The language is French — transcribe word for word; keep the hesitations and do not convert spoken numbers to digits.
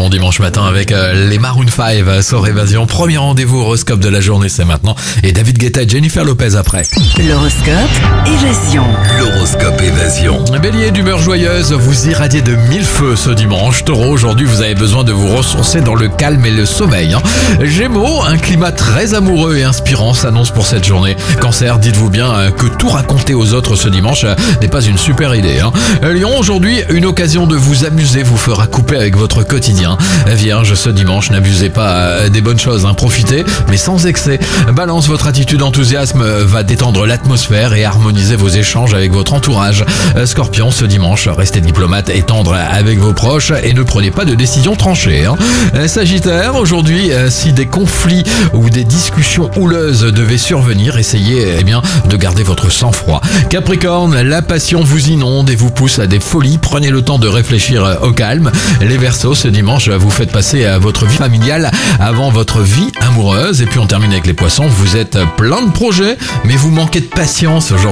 bon dimanche matin avec euh, les Maroon cinq sur Évasion. Premier rendez-vous horoscope de la journée, c'est maintenant. Et David Guetta et Jennifer Lopez après. L'horoscope Évasion. L'horoscope Évasion. Bélier, d'humeur joyeuse, vous irradiez de mille feux ce dimanche. Taureau, aujourd'hui vous avez besoin de vous ressourcer dans le calme et le sommeil. Hein. Gémeaux, un climat très amoureux et inspirant s'annonce pour cette journée. Cancer, dites-vous bien euh, que tout raconter aux autres ce dimanche euh, n'est pas une super idée. Hein. Lion, aujourd'hui, une occasion de vous amuser vous fera couper avec votre quotidien. Vierge, ce dimanche, n'abusez pas euh, des bonnes choses, hein. Profitez, mais sans excès. Balance, votre attitude enthousiasme va détendre l'atmosphère et harmoniser vos échanges avec votre entourage. Scorpion, ce dimanche, restez diplomate et tendre avec vos proches et ne prenez pas de décisions tranchées. Hein. Sagittaire, aujourd'hui, si des conflits ou des discussions houleuses devaient survenir, essayez eh bien, de garder votre sang-froid. Capricorne, la passion vous inonde et vous pousse à des folies. Prenez le temps de réfléchir au calme. Les Verseaux, ce dimanche, vous faites passer votre vie familiale avant votre vie amoureuse. Et puis on termine avec les Poissons. Vous êtes plein de projets, mais vous manquez de patience aujourd'hui.